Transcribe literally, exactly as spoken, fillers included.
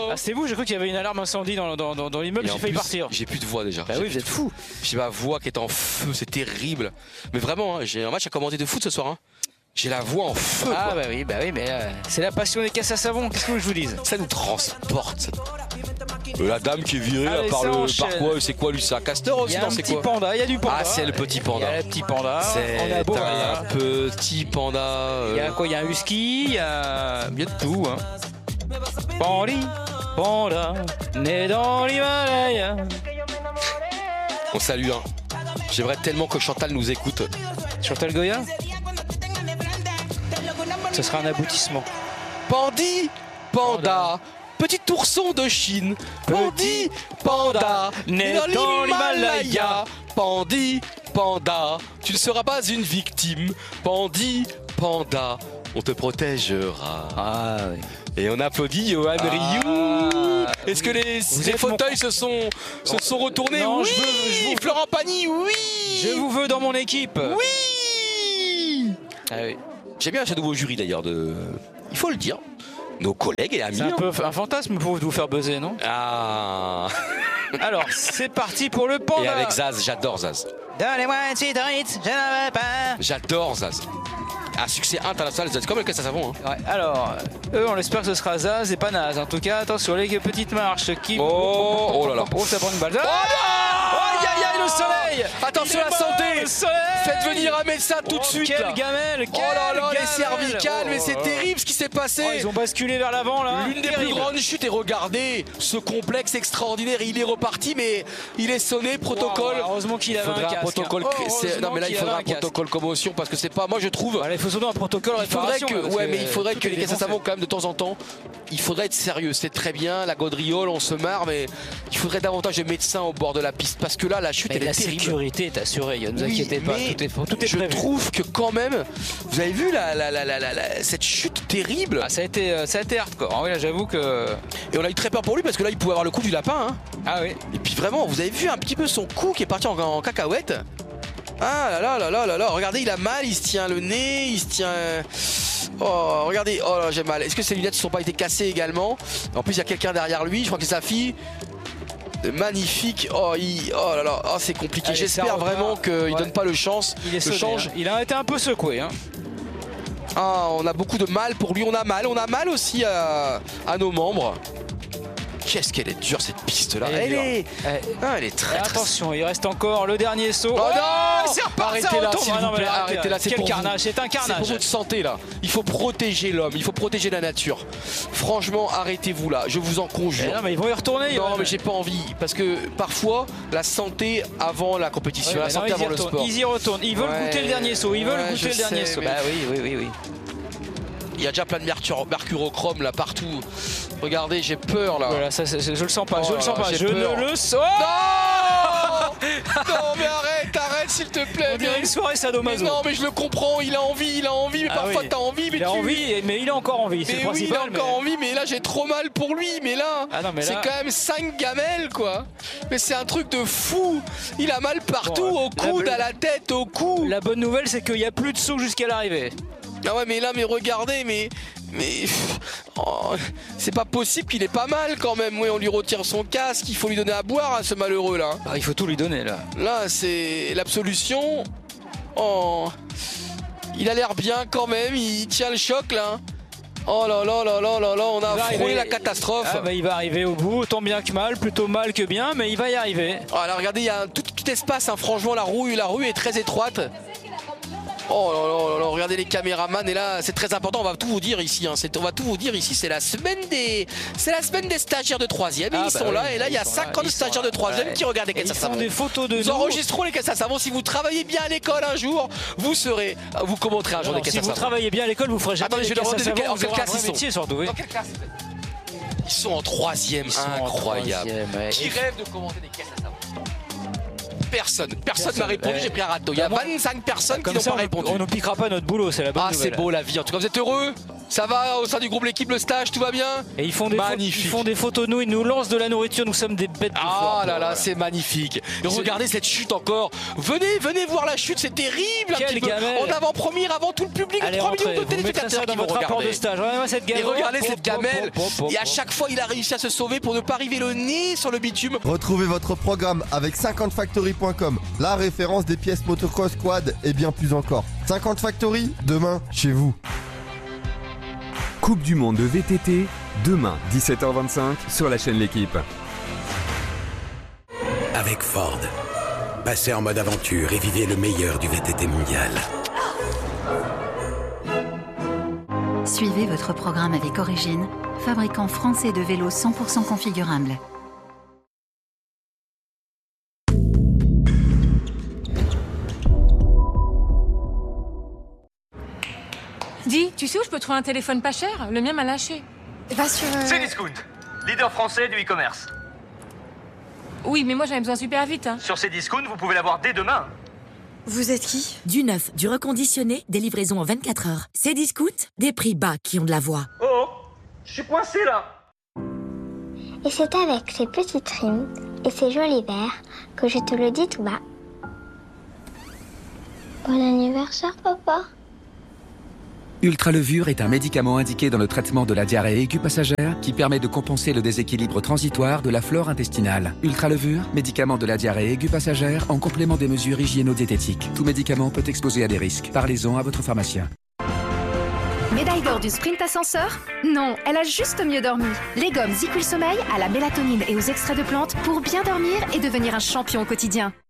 oh. Ah, c'est vous, j'ai cru qu'il y avait une alarme incendie dans, dans, dans, dans l'immeuble, j'ai failli partir. J'ai plus de voix déjà. Bah oui, vous êtes fou. J'ai ma voix qui est en feu, c'est terrible. Mais vraiment, hein, j'ai un match à commenter de foot ce soir. Hein. J'ai la voix en feu. Ah quoi. bah oui, bah oui, mais euh, c'est la passion des caisses à savon, qu'est-ce que je vous dise? Ça nous transporte. Ça... Euh, la dame qui est virée, Allez, là, par, ça le, enchaîne. par quoi? C'est quoi lui? C'est un castor aussi? Il y a Non, un c'est petit quoi? panda, il y a du panda. Ah, c'est le petit panda. Il y a le petit panda. C'est On a beau, un petit panda. Euh... Il y a quoi? Il y a un husky, il y a, il y a de tout. Hein. Pandi, panda, né dans l'Himalaya. On salue, hein. J'aimerais tellement que Chantal nous écoute. Chantal Goya? Ce sera un aboutissement. Pandi, panda, petit ourson de Chine. Pandi, panda, né dans l'Himalaya. Pandi, panda, tu ne seras pas une victime. Pandi, panda, on te protégera. Ah oui. Et on applaudit Johan Ah. Rioux. Est-ce que les, Vous les êtes fauteuils mon... se sont, se sont retournés? Non, Oui, je veux, je veux... Florent Pagny, oui. Je vous veux dans mon équipe. Oui. Ah oui. J'aime bien ce nouveau jury d'ailleurs de... Il faut le dire. Nos collègues et amis. C'est un hein. peu un fantasme pour vous faire buzzer, non? Ah. Alors, c'est parti pour le panda. Et avec Zaz, j'adore Zaz. Donnez-moi une petite rite, je n'en veux pas. J'adore Zaz. Un succès international, c'est comme le caisse à savon. Hein. Ouais, alors, eux, on espère que ce sera Zaz et pas Naz. En tout cas, attention, les petites marches qui... Oh, oh là là. Oh, ça prend une balle. Oh non. Aïe, aïe, aïe, le soleil. Attention Il est la mort, santé. le soleil. Faites venir un médecin tout de Oh, suite. quelle là. gamelle, Oh là là, quelle les cervicales, gamelle. mais c'est Oh. terrible ce qui s'est passé. Oh, ils ont basculé vers l'avant, là. L'une des Terrible. plus grandes chutes, et regardez ce complexe extraordinaire. Il est reparti, mais il est sonné, protocole. Wow, heureusement qu'il Il avait faudrait un un casque. protocole. Oh, c'est- non, mais là, il heureusement faudrait un qu'il avait protocole commotion parce que c'est pas. Moi, je trouve. Voilà, il faut surtout un protocole Il faudrait réparation, que, là, parce ouais, mais il faudrait tout que est les caisses à défoncé. savon, quand même, de temps en temps, il faudrait être sérieux. C'est très bien, la gaudriole, on se marre, mais il faudrait davantage de médecins au bord de la piste parce que là, la chute, Mais elle la est terrible. sécurité est assurée, ne vous Oui, inquiétez pas, mais tout est, tout est je prévu. trouve que quand même, vous avez vu la, la, la, la, la- la- cette chute terrible. Ah, ça a été, euh, ça a été hardcore. Ah oui, là, j'avoue que. Et on a eu très peur pour lui parce que là, il pouvait avoir le coup du lapin. Hein. Ah oui. Et puis vraiment, vous avez vu un petit peu son cou qui est parti en, en cacahuète. Ah là là là là là là, regardez, il a mal, il se tient le nez, il se tient... Oh, regardez, oh là, j'ai mal. Est-ce que ses lunettes ne sont pas été cassées également? En plus, il y a quelqu'un derrière lui, je crois que c'est sa fille. Magnifique, oh, il... oh là là, oh, c'est compliqué. Allez, J'espère ça repart. vraiment qu'il Ouais. ne donne pas le chance. Il est le sonné, change. hein. Il a été un peu secoué. Hein. Ah, on a beaucoup de mal pour lui, on a mal, on a mal aussi à, à nos membres. Qu'est-ce qu'elle est dure cette piste là. Elle est Elle dure. est, Eh, ah, elle est très, très... attention, il reste encore le dernier saut. Oh non, c'est reparti, ça arrêtez là, retombe. s'il Ah non, vous mais plaît, arrêtez, arrêtez là, c'est Quel pour carnage, vous. c'est un C'est carnage. pour votre santé là. Il faut protéger l'homme, il faut protéger la nature. Franchement, arrêtez-vous là, je vous en Eh conjure. non, mais ils vont y retourner. Non, Johan. mais j'ai pas envie parce que parfois la santé avant la compétition, Ouais, la bah non, santé ils y avant le retournent, sport. Ils y retournent. Ils veulent Ouais, goûter le dernier saut. Ils veulent ouais, goûter je le dernier sais, saut. mais- Bah oui, oui, oui, oui. Il y a déjà plein de mercure, mercurochrome là partout. Regardez, j'ai peur là. Voilà, ça, c'est- je le sens pas. Oh je le là sens là, pas. j'ai Je peur. ne le sens. Non Non mais arrête, arrête s'il te plaît. On dirait une soirée Mais sadomaso. non mais je le comprends, il a envie, il a envie, mais Ah parfois oui. t'as envie, mais Il a tu... envie, mais il a encore envie. C'est Mais le oui, il a principal. encore mais- envie, mais là j'ai trop mal pour lui, mais là, Ah non, mais c'est là- quand même cinq gamelles quoi. Mais c'est un truc de fou. Il a mal partout, Bon, au coude, la- à la tête, au cou. La bonne nouvelle, c'est qu'il n'y a plus de saut jusqu'à l'arrivée. Ah ouais, mais là, mais regardez, mais... Mais... Oh, c'est pas possible qu'il ait pas mal quand même. Oui, on lui retire son casque, il faut lui donner à boire à ce malheureux là. Ah, il faut tout lui donner là. Là, c'est l'absolution. Oh, il a l'air bien quand même, il tient le choc là. Oh là là là là là là, on a Il va frôlé arriver. la catastrophe. Ah bah, il va arriver au bout, tant bien que mal, plutôt mal que bien, mais il va y arriver. Ah, là, regardez, il y a un tout petit espace, hein. Franchement, la rue, la rue est très étroite. Oh là là là là, regardez les caméramans et là c'est très important, on va tout vous dire ici, hein. C'est- on va tout vous dire ici, c'est la semaine des c'est la semaine des stagiaires de troisième et Ah ils bah sont oui, là et là il y a ils sont là, cinquante ils sont stagiaires là. de troisième Ouais. qui regardent les Et caisses à ils font savon. des photos de Nous nous. enregistrons les caisses à savon, si vous travaillez bien à l'école un jour, vous serez, vous commenterez un jour Non, des caisses si à vous savon. travaillez bien à l'école, vous ferez jamais Attendez, je les vais leur caisses à demander savon, en vous quelle aurez un classe vrai ils sont. métier surtout. Oui. Dans quelle classe Ils sont en troisième, Ils sont en incroyable. troisième, ouais. Qui rêve de commenter des caisses à savon? Personne, personne Personne, m'a répondu, ouais. j'ai pris un râteau. Il y a Bah, moi- vingt-cinq personnes qui Comme n'ont ça, pas on- répondu. on nous piquera pas notre boulot, c'est la bonne Ah, nouvelle. c'est beau la vie. En tout cas, vous êtes heureux? Ça va au sein du groupe l'équipe, le stage, tout va bien? Et ils font des, magnifique. Ils font des photos de nous, ils nous lancent de la nourriture, nous sommes des bêtes de foire. Ah là là, c'est magnifique. Et regardez cette chute encore. Venez, venez voir la chute, c'est terrible. Un petit peu. En avant-première, avant tout le public, allez, trois rentrez, millions de téléspectateurs qui vont regarder. De stage. Ouais, cette et regardez cette gamelle. Et à chaque fois, il a réussi à se sauver pour ne pas arriver le nez sur le bitume. Retrouvez votre programme avec cinquante factory point com, la référence des pièces motocross quad et bien plus encore. cinquante Factory, demain, chez vous. Coupe du monde de V T T, demain, dix-sept heures vingt-cinq, sur la chaîne L'Équipe. Avec Ford, passez en mode aventure et vivez le meilleur du V T T mondial. Suivez votre programme avec Origine, fabricant français de vélos cent pour cent configurables. Dis, tu sais où je peux trouver un téléphone pas cher? Le mien m'a lâché. Va sur... Euh... Cdiscount, leader français du e-commerce. Oui, mais moi j'avais besoin super vite. Hein. Sur Cdiscount, vous pouvez l'avoir dès demain. Vous êtes qui? Du neuf, du reconditionné, des livraisons en vingt-quatre heures. Cdiscount, des prix bas qui ont de la voix. Oh, je suis coincé là. Et c'est avec ces petites rimes et ces jolis vers que je te le dis tout bas. Bon anniversaire, papa. Ultralevure est un médicament indiqué dans le traitement de la diarrhée aiguë passagère qui permet de compenser le déséquilibre transitoire de la flore intestinale. Ultralevure, médicament de la diarrhée aiguë passagère en complément des mesures hygiéno-diététiques. Tout médicament peut exposer à des risques. Parlez-en à votre pharmacien. Médaille d'or du sprint ascenseur? Non, elle a juste mieux dormi. Les gommes Zicul Sommeil à la mélatonine et aux extraits de plantes pour bien dormir et devenir un champion au quotidien.